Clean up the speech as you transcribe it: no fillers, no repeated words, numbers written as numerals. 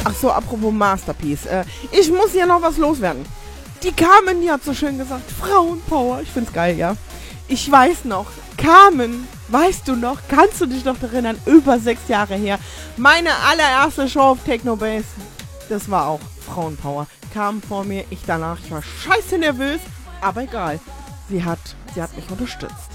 Ach so, apropos Masterpiece. Ich muss hier noch was loswerden. Die Carmen, die hat so schön gesagt, Frauenpower. Ich find's geil, ja. Ich weiß noch, Carmen, weißt du noch, kannst du dich noch erinnern, über 6 Jahre her, meine allererste Show auf Technobase, das war auch Frauenpower. Kam vor mir, ich danach, ich war scheiße nervös, aber egal. Sie hat mich unterstützt.